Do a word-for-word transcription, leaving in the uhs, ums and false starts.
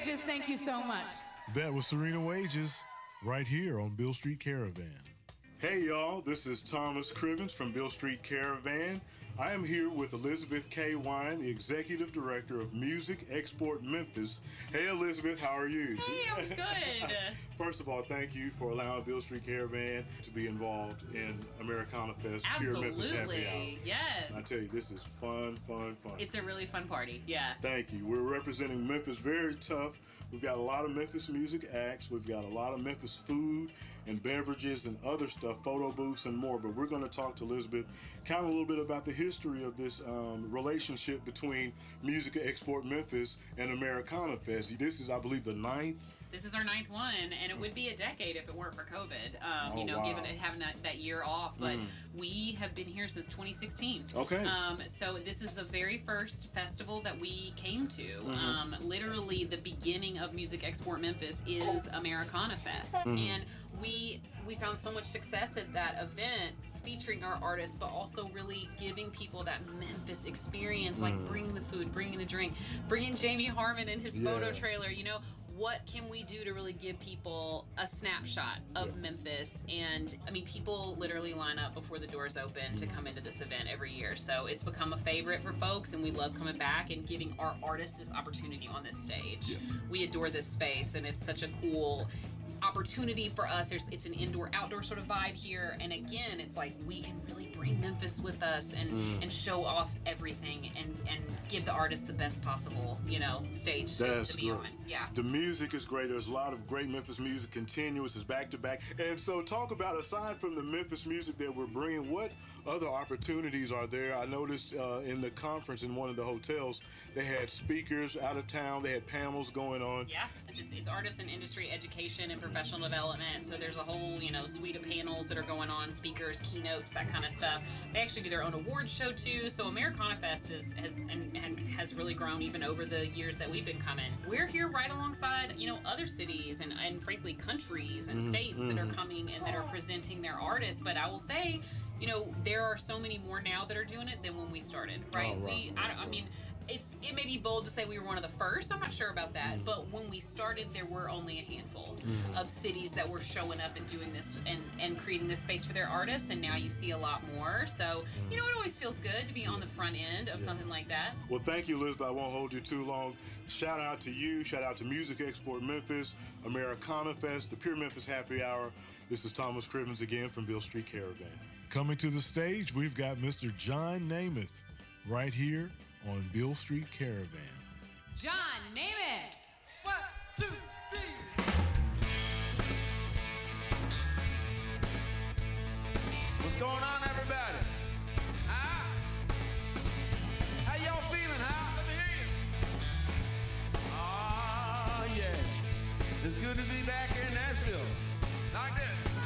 Wages, thank you so much. That was Serena Wages right here on Beale Street Caravan. Hey, y'all, this is Thomas Crivens from Beale Street Caravan. I am here with Elizabeth K. Wine, the Executive Director of Music Export Memphis. Hey, Elizabeth, how are you? Hey, I'm good. First of all, thank you for allowing Beale Street Caravan to be involved in Americana Fest. Absolutely, Pure Memphis Happy Hour. Yes. And I tell you, this is fun, fun, fun. It's a really fun party, yeah. Thank you. We're representing Memphis very tough. We've got a lot of Memphis music acts. We've got a lot of Memphis food and beverages and other stuff, photo booths and more. But we're going to talk to Elizabeth kind of a little bit about the history of this um, relationship between Music Export Memphis and Americana Fest. This is, I believe, the ninth. This is our ninth one, and it would be a decade if it weren't for COVID. Um, Oh, you know, wow. given it having that, that year off, but we have been here since twenty sixteen. Okay. Um, so this is the very first festival that we came to. Um, literally, the beginning of Music Export Memphis is Americana Fest, and we we found so much success at that event, featuring our artists, but also really giving people that Memphis experience, like bringing the food, bringing the drink, bringing Jamie Harmon in his photo Yeah. trailer. You know, what can we do to really give people a snapshot of Yeah. Memphis? And I mean, people literally line up before the doors open to come into this event every year. So it's become a favorite for folks, and we love coming back and giving our artists this opportunity on this stage. Yeah. We adore this space, and it's such a cool opportunity for us. There's, it's an indoor-outdoor sort of vibe here, and again, it's like we can really bring Memphis with us and and show off everything and and give the artists the best possible, you know, stage to, That's to be great. on. Yeah. The music is great. There's a lot of great Memphis music, continuous, is back to back. And so, talk about, aside from the Memphis music that we're bringing, what other opportunities are there? I noticed uh, in the conference in one of the hotels, they had speakers out of town. They had panels going on. Yeah, it's, it's artist and industry education and professional development. So there's a whole, you know, suite of panels that are going on, speakers, keynotes, that kind of stuff. They actually do their own awards show too. So Americana Fest is, has and, and has really grown even over the years that we've been coming. We're here right alongside, you know, other cities and, and frankly countries and states that are coming and that are presenting their artists. But I will say, you know, there are so many more now that are doing it than when we started, right? Oh, right, we, right, I, I right. mean, it's it may be bold to say we were one of the first. I'm not sure about that, but when we started, there were only a handful of cities that were showing up and doing this and and creating this space for their artists, and now you see a lot more. So you know, it always feels good to be on the front end of something like that. Well, thank you, Elizabeth. I won't hold you too long. Shout out to you. Shout out to Music Export Memphis, Americana Fest, the Pure Memphis Happy Hour. This is Thomas Crivens again from Beale Street Caravan. Coming to the stage, we've got Mister John Namath right here on Beale Street Caravan. John, name it. One, two, three. What's going on, everybody? Huh? How y'all feeling, huh? Let me hear you. Oh, yeah. It's good to be back in Nashville. Like this.